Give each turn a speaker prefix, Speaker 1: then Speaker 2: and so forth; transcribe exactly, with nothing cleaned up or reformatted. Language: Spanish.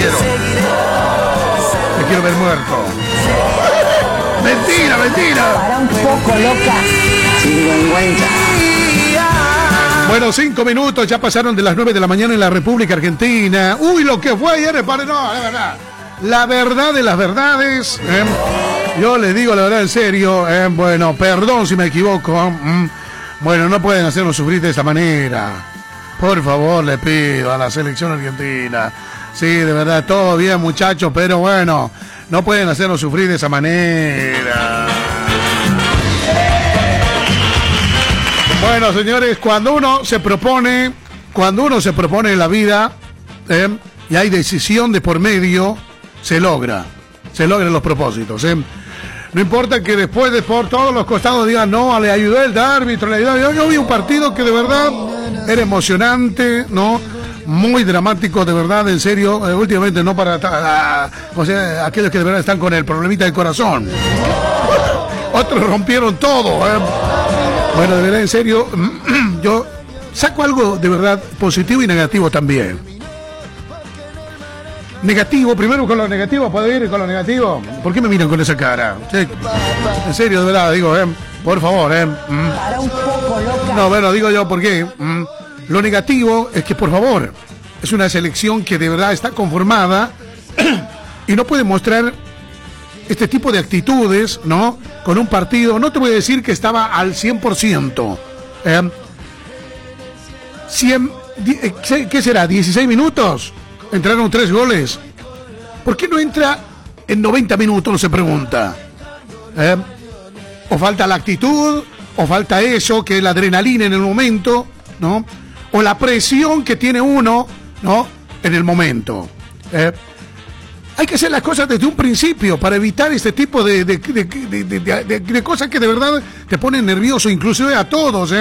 Speaker 1: quiero. Te quiero ver muerto. Mentira, mentira.
Speaker 2: Para un poco loca. Sinvergüenza.
Speaker 1: Bueno, cinco minutos, ya pasaron de las nueve de la mañana en la República Argentina. Uy, lo que fue ayer, pare, no, la verdad. La verdad de las verdades. Eh, yo les digo la verdad en serio. Eh, bueno, perdón si me equivoco. Mm, bueno, no pueden hacernos sufrir de esta manera. Por favor, le pido a la selección argentina. Sí, de verdad, todo bien, muchachos, pero bueno, no pueden hacernos sufrir de esa manera. Bueno, señores, cuando uno se propone, cuando uno se propone en la vida, eh, y hay decisión de por medio, se logra, se logran los propósitos. Eh. No importa que después de por todos los costados digan, no, le ayudó el árbitro, le ayudó. Yo, yo vi un partido que de verdad era emocionante, ¿no? Muy dramático, de verdad, en serio, eh, últimamente no para, uh, o sea, aquellos que de verdad están con el problemita del corazón. Otros rompieron todo, eh. Bueno, de verdad, en serio, yo saco algo de verdad positivo y negativo también. Negativo, primero con lo negativo, ¿puedo ir con lo negativo? ¿Por qué me miran con esa cara? Sí. En serio, de verdad, digo, eh, por favor, eh. Mm.
Speaker 2: Para un poco loca.
Speaker 1: No, bueno, digo yo, ¿por qué? Mm. Lo negativo es que, por favor, es una selección que de verdad está conformada y no puede mostrar este tipo de actitudes, ¿no? Con un partido, no te voy a decir que estaba al cien por ciento. Eh, cien, ¿Qué será? ¿dieciséis minutos? Entraron tres goles. ¿Por qué no entra en noventa minutos? No se pregunta. Eh, o falta la actitud, o falta eso, que es la adrenalina en el momento, ¿no? O la presión que tiene uno, ¿no? En el momento. Eh, Hay que hacer las cosas desde un principio para evitar este tipo de, de, de, de, de, de, de cosas que de verdad te ponen nervioso, inclusive a todos, ¿eh?